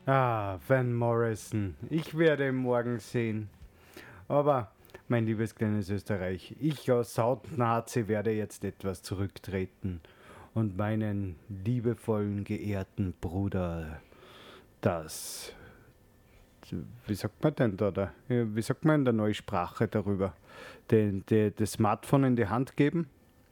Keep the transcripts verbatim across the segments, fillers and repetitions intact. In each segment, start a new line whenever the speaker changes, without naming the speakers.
Ah, Van Morrison. Ich werde ihn morgen sehen. Aber, mein liebes kleines Österreich, ich als Soundnazi werde jetzt etwas zurücktreten und meinen liebevollen, geehrten Bruder, das, wie sagt man denn da, da? Wie sagt man in der neuen Sprache darüber, den, den, das Smartphone in die Hand geben?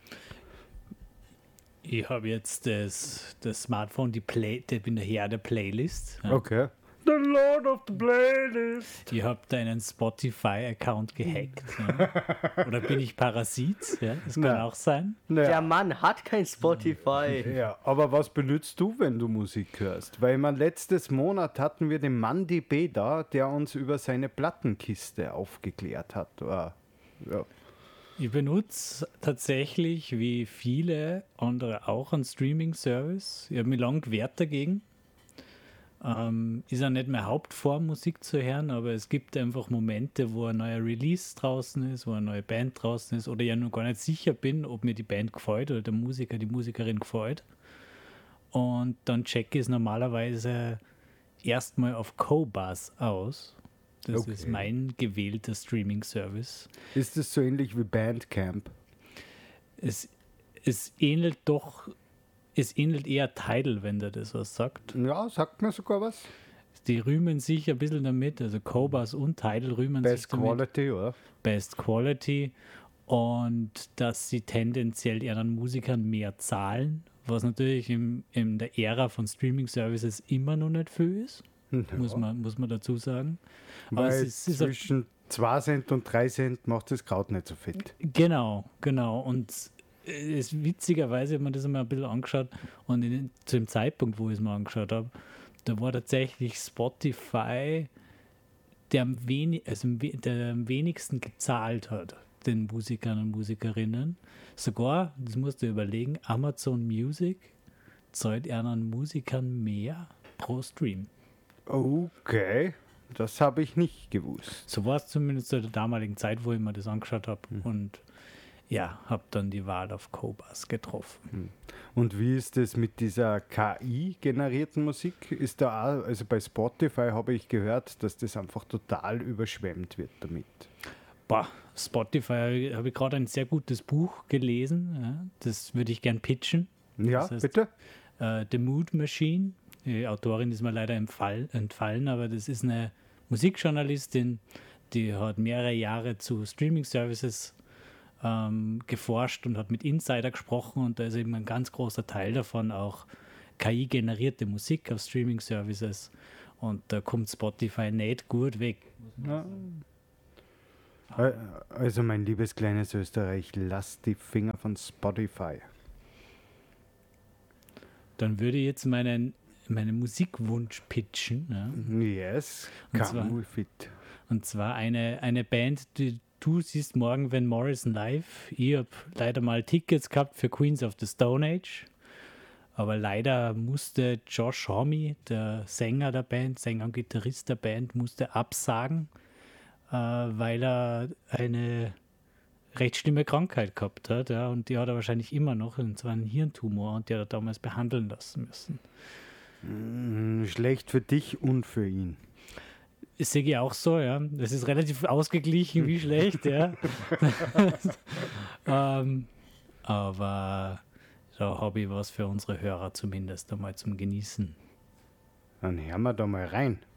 Ich habe jetzt das, das Smartphone, die Play, ich bin der Herr der Playlist. Ja.
Okay. The Lord of the Playlist.
Ich habe deinen Spotify-Account gehackt. Ja. Oder bin ich Parasit? Ja, das kann
Nein.
auch sein.
Naja.
Der Mann hat kein Spotify.
Ja, aber was benutzt du, wenn du Musik hörst? Weil man letztes Monat hatten wir den Mann D B da, der uns über seine Plattenkiste aufgeklärt hat. Ja.
Ich benutze tatsächlich, wie viele andere auch, einen Streaming-Service. Ich habe mich lange gewehrt dagegen. Ähm, ist ja nicht mehr Hauptform, Musik zu hören, aber es gibt einfach Momente, wo ein neuer Release draußen ist, wo eine neue Band draußen ist oder ich ja noch gar nicht sicher bin, ob mir die Band gefällt oder der Musiker, die Musikerin gefällt. Und dann checke ich es normalerweise erstmal auf Cobuzz aus. Das
Okay.
ist mein gewählter Streaming-Service.
Ist es so ähnlich wie Bandcamp?
Es, es ähnelt doch, es ähnelt eher Tidal, wenn der das was sagt.
Ja, sagt mir sogar was.
Die rühmen sich ein bisschen damit, also Cobuzz und Tidal rühmen
Best
sich damit.
Quality, oder?
Best Quality. Und dass sie tendenziell ihren Musikern mehr zahlen, was natürlich im, in der Ära von Streaming-Services immer noch nicht viel ist,
Ja.
muss, man, muss man dazu sagen. Aber
Weil
es ist, es ist
zwischen zwei Cent und drei Cent macht das Kraut nicht so fett.
Genau, genau. Und es, witzigerweise hat man das einmal ein bisschen angeschaut und in, zu dem Zeitpunkt, wo ich es mal angeschaut habe, da war tatsächlich Spotify, der am, wenig, also der am wenigsten gezahlt hat, den Musikern und Musikerinnen. Sogar, das musst du überlegen, Amazon Music zahlt ihren Musikern mehr pro Stream.
Okay, das habe ich nicht gewusst.
So war es zumindest zu der damaligen Zeit, wo ich mir das angeschaut habe. Mhm. Und ja, habe dann die Wahl auf Cobuzz getroffen.
Und wie ist es mit dieser K I-generierten Musik? Ist da auch, also bei Spotify habe ich gehört, dass das einfach total überschwemmt wird damit.
Boah, Spotify habe ich gerade ein sehr gutes Buch gelesen. Ja, das würde ich gern pitchen.
Ja,
das heißt,
bitte?
Uh, The Mood Machine. Die Autorin ist mir leider entfall, entfallen, aber das ist eine Musikjournalistin, die hat mehrere Jahre zu Streaming-Services ähm, geforscht und hat mit Insider gesprochen und da ist eben ein ganz großer Teil davon auch K I-generierte Musik auf Streaming-Services und da kommt Spotify nicht gut weg.
Ja. Also mein liebes kleines Österreich, lass die Finger von Spotify.
Dann würde ich jetzt meinen meinen Musikwunsch pitchen. Ja.
Yes,
und
fit.
Und zwar eine, eine Band, die du siehst morgen Van Morrison live. Ich habe leider mal Tickets gehabt für Queens of the Stone Age, aber leider musste Josh Homme, der Sänger der Band, Sänger und Gitarrist der Band, musste absagen, äh, weil er eine recht schlimme Krankheit gehabt hat. Ja, und die hat er wahrscheinlich immer noch, und zwar einen Hirntumor, und die hat er damals behandeln lassen müssen.
Schlecht für dich und für ihn.
Das sehe ich auch so, ja. Das ist relativ ausgeglichen, wie schlecht, ja. ähm, aber da habe ich was für unsere Hörer zumindest einmal zum Genießen.
Dann hören wir da mal rein.